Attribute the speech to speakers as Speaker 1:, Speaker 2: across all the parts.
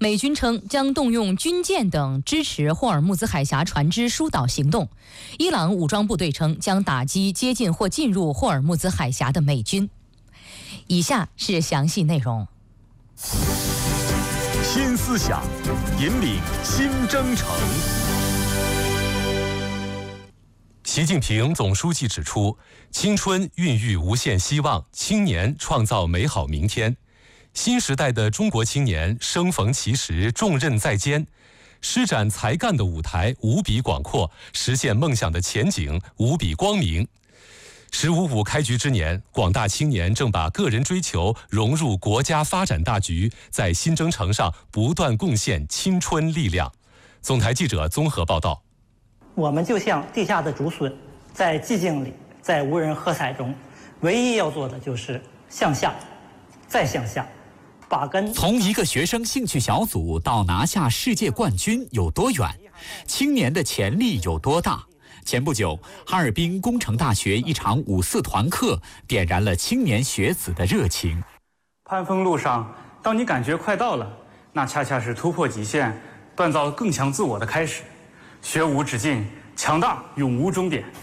Speaker 1: 美军称将动用军舰等支持霍尔木兹海峡船只疏导行动。伊朗武装部队称将打击接近或进入霍尔木兹海峡的美军。以下是详细内容。
Speaker 2: 新思想，引领新征程。习近平总书记指出，青春孕育无限希望，青年创造美好明天。新时代的中国青年生逢其时，重任在肩，施展才干的舞台无比广阔，实现梦想的前景无比光明。“15+5”开局之年，广大青年正把个人追求融入国家发展大局，在新征程上不断贡献青春力量。总台记者综合报道。
Speaker 3: 我们就像地下的竹笋，在寂静里，在无人喝彩中，唯一要做的就是向下，再向下，把根。
Speaker 4: 从一个学生兴趣小组到拿下世界冠军有多远？青年的潜力有多大？前不久，哈尔滨工程大学一场5·4团课点燃了青年学子的热情。
Speaker 5: 攀峰路上，当你感觉快到了，那恰恰是突破极限、锻造更强自我的开始。学无止境，强大永无终点。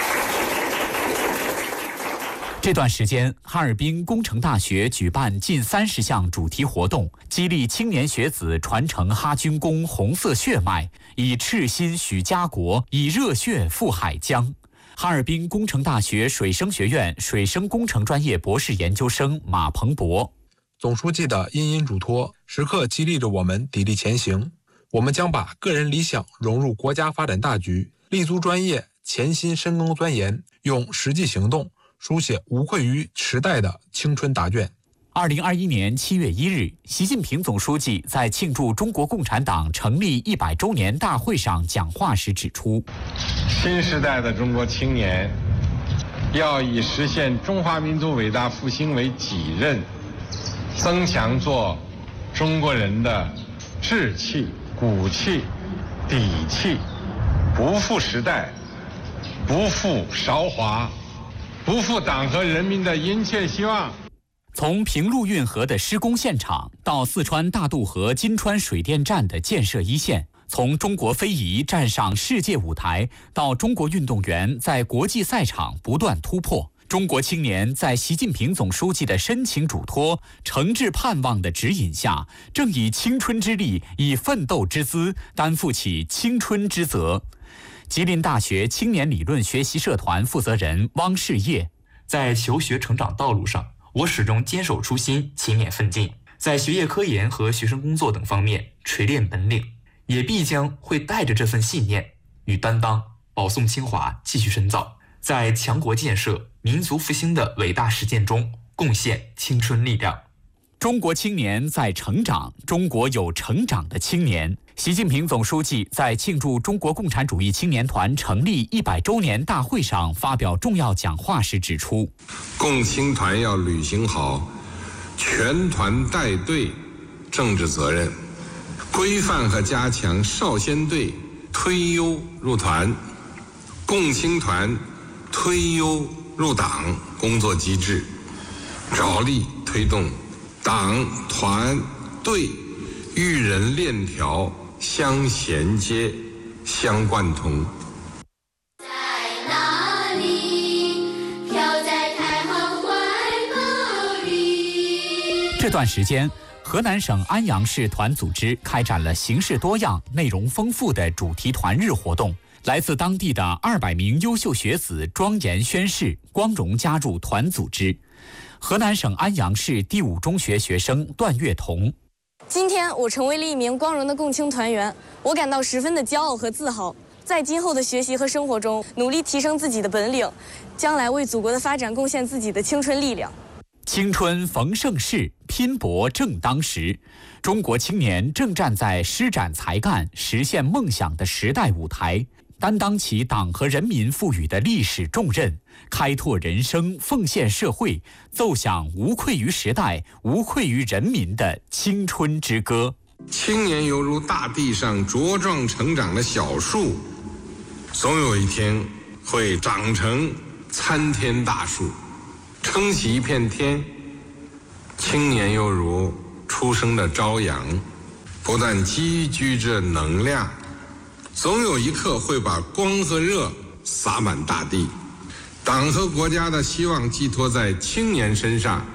Speaker 4: 这段时间，哈尔滨工程大学举办近30项主题活动，激励青年学子传承哈军工红色血脉，以赤心许家国，以热血赴海疆。哈尔滨工程大学水生学院水生工程专业博士研究生马鹏博：
Speaker 6: 总书记的殷殷嘱托，时刻激励着我们砥砺前行。我们将把个人理想融入国家发展大局，立足专业，潜心深耕钻研，用实际行动书写无愧于时代的青春答卷。
Speaker 4: 2021年7月1日，习近平总书记在庆祝中国共产党成立100周年大会上讲话时指出，
Speaker 7: 新时代的中国青年要以实现中华民族伟大复兴为己任，增强做中国人的志气、骨气、底气，不负时代，不负韶华，不负党和人民的殷切希望。
Speaker 4: 从平陆运河的施工现场到四川大渡河金川水电站的建设一线，从中国非遗站上世界舞台到中国运动员在国际赛场不断突破，中国青年在习近平总书记的深情嘱托、诚挚盼望的指引下，正以青春之力、以奋斗之姿担负起青春之责。吉林大学青年理论学习社团负责人汪世业：
Speaker 8: 在求学成长道路上，我始终坚守初心，勤勉奋进，在学业科研和学生工作等方面锤炼本领，也必将会带着这份信念与担当，保送清华继续深造，在强国建设、民族复兴的伟大实践中贡献青春力量。
Speaker 4: 中国青年在成长，中国有成长的青年。习近平总书记在庆祝中国共产主义青年团成立100周年大会上发表重要讲话时指出，
Speaker 7: 共青团要履行好全团带队政治责任，规范和加强少先队推优入团、共青团推优入党工作机制，着力推动党团队育人链条相衔接、相贯通。
Speaker 9: 在哪里？飘在太行怀抱里。
Speaker 4: 这段时间，河南省安阳市团组织开展了形式多样、内容丰富的主题团日活动。来自当地的200名优秀学子庄严宣誓，光荣加入团组织。河南省安阳市第5中学学生段月彤：
Speaker 10: 今天我成为了一名光荣的共青团员，我感到十分的骄傲和自豪。在今后的学习和生活中，努力提升自己的本领，将来为祖国的发展贡献自己的青春力量。
Speaker 4: 青春逢盛世，拼搏正当时。中国青年正站在施展才干、实现梦想的时代舞台，担当起党和人民赋予的历史重任，开拓人生，奉献社会，奏响无愧于时代、无愧于人民的青春之歌。
Speaker 7: 青年犹如大地上茁壮成长的小树，总有一天会长成参天大树，撑起一片天。青年犹如初升的朝阳， 不但积聚着能量，总有一刻会把光和热洒满大地。党和国家的希望寄托在青年身上。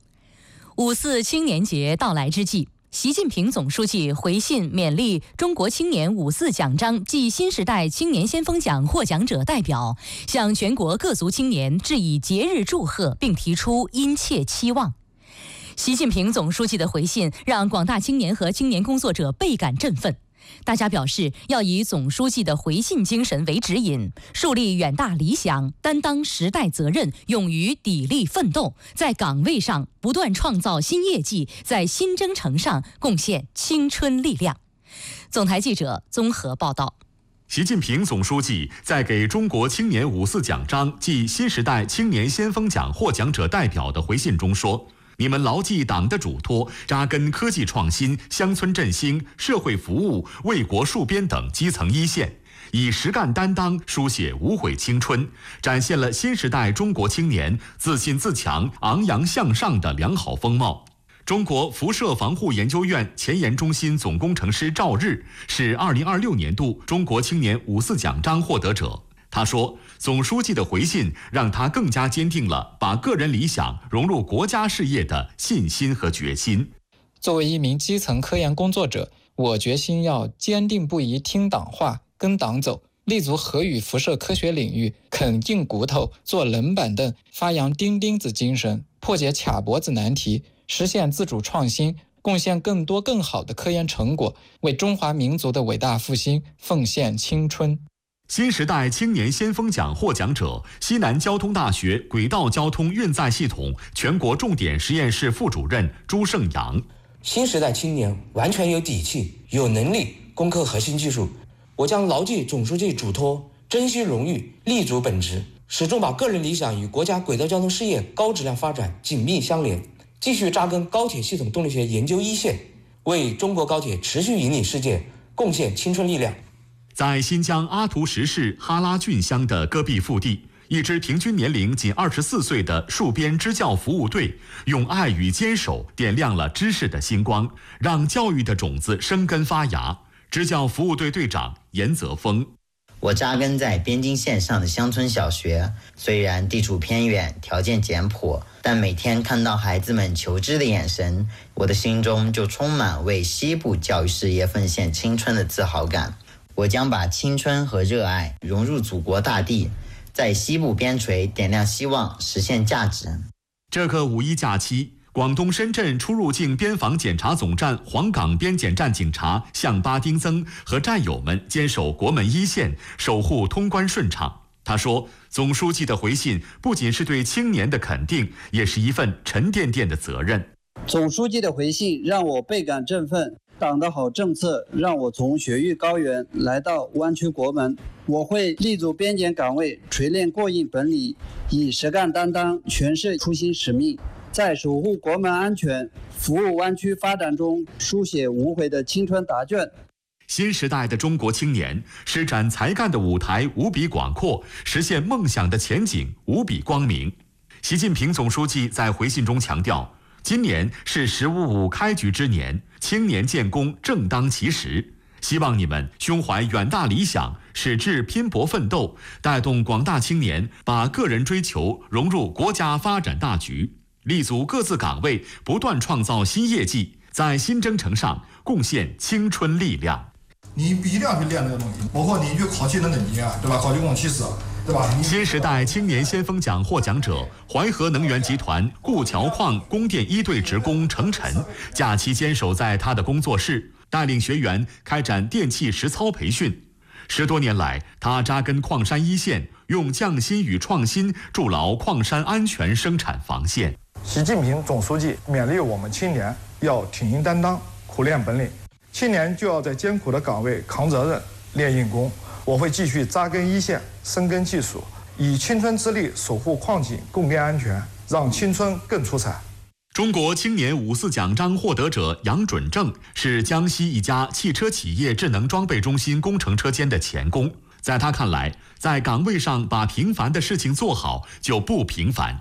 Speaker 1: 5·4青年节到来之际，习近平总书记回信勉励中国青年5·4奖章暨新时代青年先锋奖获奖者代表，向全国各族青年致以节日祝贺，并提出殷切期望。习近平总书记的回信让广大青年和青年工作者倍感振奋。大家表示要以总书记的回信精神为指引，树立远大理想，担当时代责任，勇于砥砺奋斗，在岗位上不断创造新业绩，在新征程上贡献青春力量。总台记者综合报道。
Speaker 4: 习近平总书记在给中国青年5·4奖章暨新时代青年先锋奖获奖者代表的回信中说，你们牢记党的嘱托，扎根科技创新、乡村振兴、社会服务、为国戍边等基层一线，以实干担当书写无悔青春，展现了新时代中国青年自信自强、昂扬向上的良好风貌。中国辐射防护研究院前沿中心总工程师赵日是2026年度中国青年5·4奖章获得者。他说，总书记的回信让他更加坚定了把个人理想融入国家事业的信心和决心。
Speaker 11: 作为一名基层科研工作者，我决心要坚定不移听党话，跟党走，立足核与辐射科学领域，啃硬骨头，做冷板凳，发扬钉钉子精神，破解卡脖子难题，实现自主创新，贡献更多更好的科研成果，为中华民族的伟大复兴奉献青春。
Speaker 4: 新时代青年先锋奖获奖者，西南交通大学轨道交通运载系统全国重点实验室副主任朱胜阳。
Speaker 12: 新时代青年完全有底气、有能力攻克核心技术，我将牢记总书记嘱托，珍惜荣誉，立足本职，始终把个人理想与国家轨道交通事业高质量发展紧密相连，继续扎根高铁系统动力学研究一线，为中国高铁持续引领世界贡献青春力量。
Speaker 4: 在新疆阿图什市哈拉峻乡的戈壁腹地，一支平均年龄仅24岁的戍边支教服务队，用爱与坚守点亮了知识的星光，让教育的种子生根发芽。支教服务队队长严泽峰：
Speaker 13: 我扎根在边境线上的乡村小学，虽然地处偏远，条件简朴，但每天看到孩子们求知的眼神，我的心中就充满为西部教育事业奉献青春的自豪感。我将把青春和热爱融入祖国大地，在西部边陲点亮希望，实现价值。
Speaker 4: 这个5·1假期，广东深圳出入境边防检查总站黄岗边检站警察向巴丁增和战友们坚守国门一线，守护通关顺畅。他说，总书记的回信不仅是对青年的肯定，也是一份沉甸甸的责任。
Speaker 14: 总书记的回信让我倍感振奋，党的好政策让我从雪域高原来到湾区国门，我会立足边检岗位，锤炼过硬本领，以实干担当诠释初心使命，在守护国门安全、服务湾区发展中书写无悔的青春答卷。
Speaker 4: 新时代的中国青年施展才干的舞台无比广阔，实现梦想的前景无比光明。习近平总书记在回信中强调，今年是“15·5”开局之年，青年建功正当其时。希望你们胸怀远大理想，矢志拼搏奋斗，带动广大青年把个人追求融入国家发展大局，立足各自岗位，不断创造新业绩，在新征程上贡献青春力量。
Speaker 15: 你一定要去练这个东西，包括你去考汽车等级，对吧？考公共汽车，对吧？
Speaker 4: 新时代青年先锋奖获奖者淮河能源集团顾桥矿供电一队职工程晨，假期坚守在他的工作室，带领学员开展电气实操培训。10多年来，他扎根矿山一线，用匠心与创新筑牢矿山安全生产防线。
Speaker 15: 习近平总书记勉励我们青年要挺硬担当，苦练本领。青年就要在艰苦的岗位扛责任、练硬功。我会继续扎根一线，深耕技术，以青春之力守护矿井供电安全，让青春更出彩。
Speaker 4: 中国青年5·4奖章获得者杨准正是江西一家汽车企业智能装备中心工程车间的钳工。在他看来，在岗位上把平凡的事情做好就不平凡。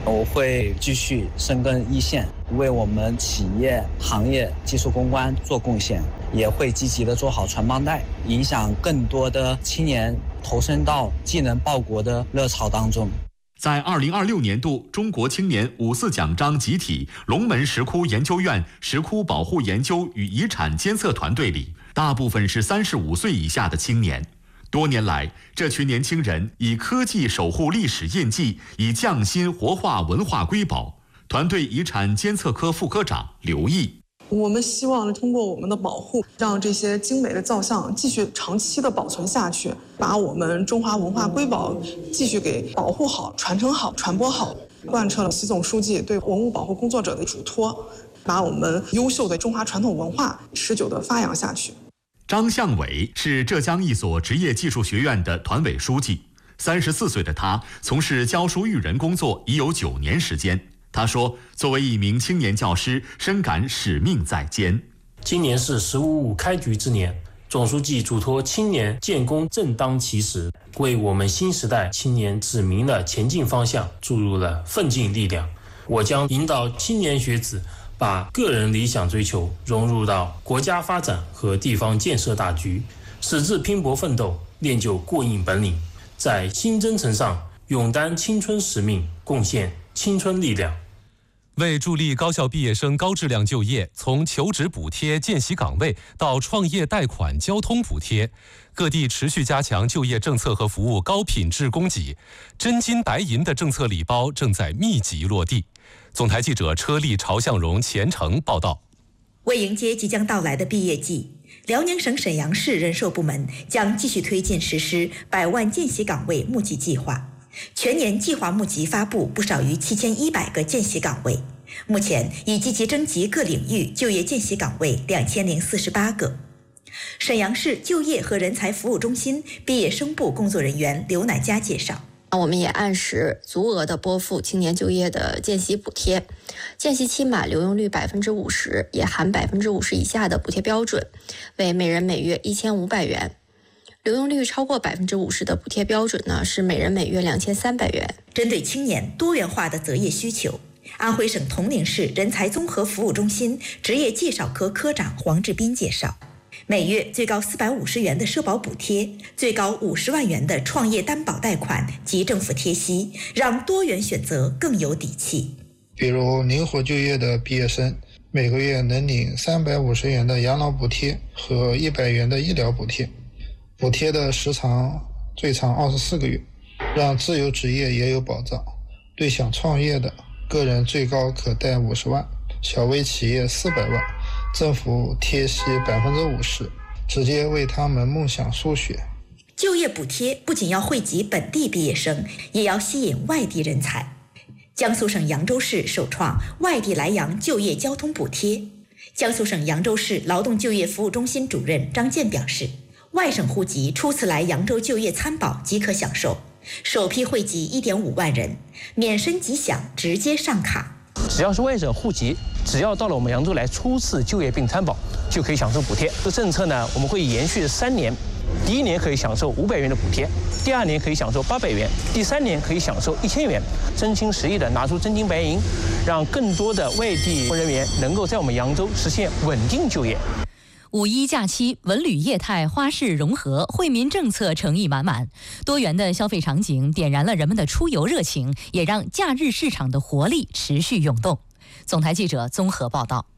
Speaker 14: 我会继续深耕一线，为我们企业、行业技术攻关做贡献，也会积极的做好传帮带，影响更多的青年投身到技能报国的热潮当中。
Speaker 4: 在2026年度中国青年54奖章集体龙门石窟研究院石窟保护研究与遗产监测团队里，大部分是35岁以下的青年。多年来，这群年轻人以科技守护历史印记，以匠心活化文化瑰宝。团队遗产监测科副科长刘毅。
Speaker 16: 我们希望通过我们的保护，让这些精美的造像继续长期的保存下去，把我们中华文化瑰宝继续给保护好、传承好、传播好，贯彻了习总书记对文物保护工作者的嘱托，把我们优秀的中华传统文化持久的发扬下去。
Speaker 4: 张向伟是浙江一所职业技术学院的团委书记，34岁的他从事教书育人工作已有9年时间。他说，作为一名青年教师，深感使命在肩。
Speaker 17: 今年是“15·5”开局之年，总书记嘱托青年建功正当其时，为我们新时代青年指明了前进方向，注入了奋进力量。我将引导青年学子把个人理想追求融入到国家发展和地方建设大局，矢志拼搏奋斗，练就过硬本领，在新征程上勇担青春使命，贡献青春力量。
Speaker 2: 为助力高校毕业生高质量就业，从求职补贴、见习岗位到创业贷款、交通补贴，各地持续加强就业政策和服务高品质供给，真金白银的政策礼包正在密集落地。总台记者车丽、朝向荣、钱程报道。
Speaker 18: 为迎接即将到来的毕业季，辽宁省沈阳市人社部门将继续推进实施100万见习岗位募集计划。全年计划募集发布不少于7100个见习岗位，目前已积极征集各领域就业见习岗位2048个。沈阳市就业和人才服务中心毕业生部工作人员刘乃佳介绍，
Speaker 19: 我们也按时足额的拨付青年就业的见习补贴，见习期满留用率50%，也含50%以下的补贴标准，为每人每月1500元。留用率超过50%的补贴标准呢，是每人每月2300元。
Speaker 18: 针对青年多元化的择业需求，安徽省铜陵市人才综合服务中心职业介绍科科长黄志斌介绍，每月最高450元的社保补贴，最高50万元的创业担保贷款及政府贴息，让多元选择更有底气。
Speaker 20: 比如灵活就业的毕业生，每个月能领350元的养老补贴和100元的医疗补贴，补贴的时长最长24个月，让自由职业也有保障。对想创业的个人最高可贷50万，小微企业400万，政府贴息50%，直接为他们梦想输血。
Speaker 18: 就业补贴不仅要惠及本地毕业生，也要吸引外地人才。江苏省扬州市首创外地来扬就业交通补贴。江苏省扬州市劳动就业服务中心主任张健表示，外省户籍初次来扬州就业参保即可享受，首批惠及1.5万人，免申即享，直接上卡。
Speaker 21: 只要是外省户籍，只要到了我们扬州来初次就业并参保，就可以享受补贴。这政策呢，我们会延续3年，第1年可以享受500元的补贴，第2年可以享受800元，第3年可以享受1000元，真情实意的拿出真金白银，让更多的外地人员能够在我们扬州实现稳定就业。
Speaker 1: 五一假期，文旅业态花市融合，惠民政策诚意满满，多元的消费场景点燃了人们的出游热情，也让假日市场的活力持续涌动。总台记者综合报道。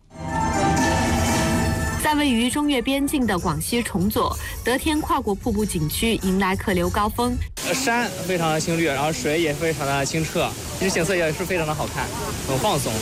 Speaker 22: 在位于中越边境的广西崇左，得天跨国瀑布景区迎来客流高峰。
Speaker 23: 山非常的青绿，然后水也非常的清澈，其实景色也是非常的好看，很放松。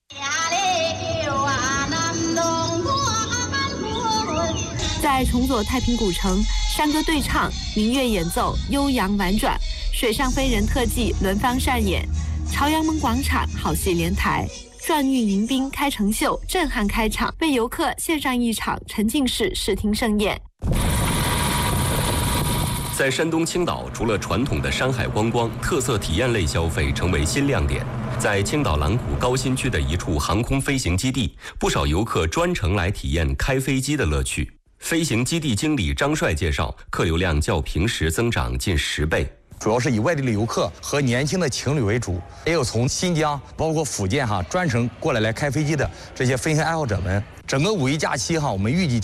Speaker 22: 在崇左太平古城，山歌对唱，民乐演奏，悠扬婉转，水上飞人特技轮番上演，朝阳门广场好戏连台，转运迎宾开城秀震撼开场，为游客献上一场沉浸式视听盛宴。
Speaker 24: 在山东青岛，除了传统的山海观光，特色体验类消费成为新亮点。在青岛兰谷高新区的一处航空飞行基地，不少游客专程来体验开飞机的乐趣。飞行基地经理张帅介绍，客流量较平时增长近10倍。
Speaker 3: 主要是以外地的游客和年轻的情侣为主，也有从新疆包括福建专程过来开飞机的这些飞行爱好者们。整个五一假期我们预计